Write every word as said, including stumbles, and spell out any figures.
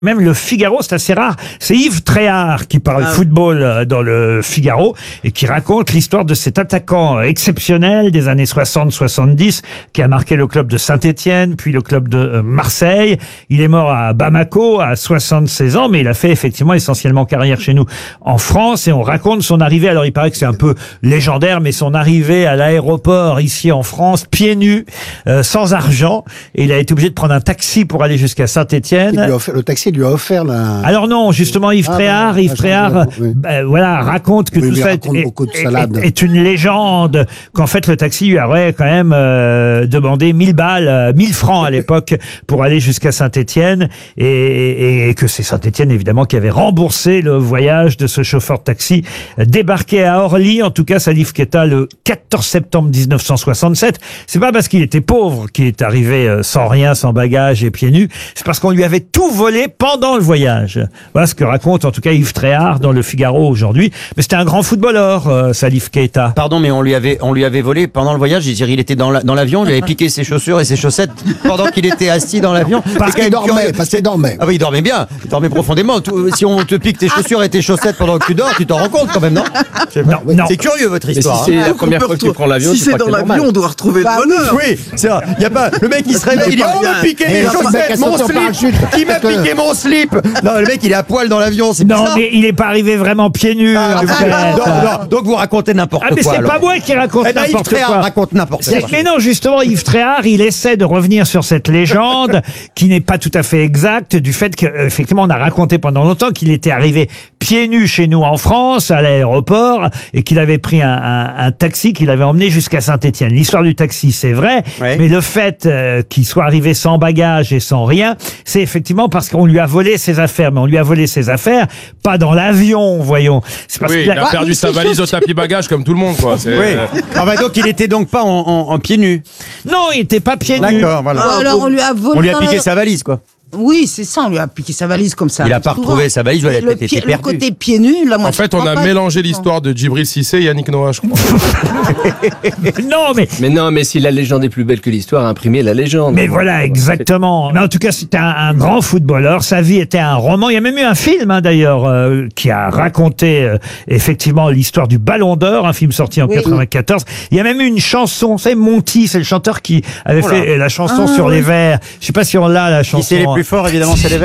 Même le Figaro, c'est assez rare. C'est Yves Tréhard qui parle ah. football dans le Figaro et qui raconte l'histoire de cet attaquant exceptionnel des années soixante soixante-dix qui a marqué le club de Saint-Étienne, puis le club de Marseille. Il est mort à Bamako à soixante-seize ans, mais il a fait effectivement essentiellement carrière chez nous en France et on raconte son arrivée. Alors il paraît que c'est un peu légendaire, mais son arrivée à l'aéroport ici en France, pieds nus, euh, sans argent, et il a été obligé de prendre un taxi pour aller jusqu'à Saint-Étienne. Le taxi lui a offert la... Alors non, justement, Yves ah, Tréhard, Yves Tréhard, oui. bah, voilà, raconte que oui, tout ça est, est, est une légende, qu'en fait le taxi lui aurait quand même euh, demandé mille balles, euh, mille francs à l'époque pour aller jusqu'à Saint-Étienne, et, et, et que c'est Saint-Étienne évidemment qui avait remboursé le voyage de ce chauffeur de taxi débarqué à Orly, en tout cas Salif Keita, le quatorze septembre mille neuf cent soixante-sept. C'est pas parce qu'il était pauvre qu'il est arrivé sans rien, sans bagage et pieds nus, c'est parce qu'on lui avait tout volé pendant le voyage. Voilà ce que raconte en tout cas Yves Tréhard dans le Figaro aujourd'hui. Mais c'était un grand footballeur, euh, Salif Keita. Pardon, mais on lui avait, on lui avait volé pendant le voyage. Je veux dire, il était dans la, dans l'avion, on lui avait piqué ses chaussures et ses chaussettes pendant qu'il était assis dans l'avion. Parce qu'il dormait, parce qu'il dormait. Ah oui, il dormait bien, il dormait profondément. Tout, si on te pique tes chaussures et tes chaussettes pendant que tu dors, tu t'en rends compte quand même, non? Non, non. C'est curieux votre histoire. Si c'est hein. la première fois que tu prends l'avion, si c'est dans l'avion, on doit retrouver bah, le bonheur. Oui, c'est vrai. Il y a pas le mec qui se réveille, il dit on m'a piqué mes chaussettes, mon slip, qui m'a piqué mon slip. Non, le mec il est à poil dans l'avion, c'est Non, bizarre. mais il est pas arrivé vraiment pieds nus. Ah, donc, non, donc vous racontez n'importe quoi. Ah mais c'est alors. pas moi qui raconte eh ben, n'importe Yves Tréhard quoi. raconte n'importe quoi. Mais non, justement, Yves Tréhard, il essaie de revenir sur cette légende qui n'est pas tout à fait exacte du fait qu'effectivement on a raconté pendant longtemps qu'il était arrivé pieds nus chez nous en France à l'aéroport et qu'il avait pris un, un, un taxi qu'il avait emmené jusqu'à Saint-Étienne. L'histoire du taxi, c'est vrai, oui. mais le fait euh, qu'il soit arrivé sans bagage et sans rien, c'est effectivement parce qu'on lui a volé ses affaires. Mais on lui a volé ses affaires, pas dans l'avion, voyons. C'est parce oui, qu'il a, il a perdu sa valise au tapis bagage comme tout le monde, quoi. Oui. Ah bah donc il était donc pas en, en, en pieds nus. Non, il était pas pieds nus. D'accord, voilà. Ah, alors on lui a volé. On lui a piqué sa valise, quoi. Oui, c'est ça, on lui a piqué sa valise comme ça. Il a pas retrouvé sa valise, elle a peut-être été perdue. Le côté pieds nus, là, moi, en fait, on a mélangé l'histoire de Djibril Cissé et Yannick Noah, je crois. non, mais... Mais non, mais si la légende est plus belle que l'histoire, imprimez la légende. Mais voilà, exactement. Mais en tout cas, c'était un, un grand footballeur. Sa vie était un roman. Il y a même eu un film, hein, d'ailleurs, euh, qui a raconté euh, effectivement l'histoire du Ballon d'Or, un film sorti en oui. quatre-vingt-quatorze. Il y a même eu une chanson, c'est Monty, c'est le chanteur qui avait oh fait la chanson ah, sur oui. les vers. Je sais pas si on l'a, la chanson. Plus fort, évidemment, c'est les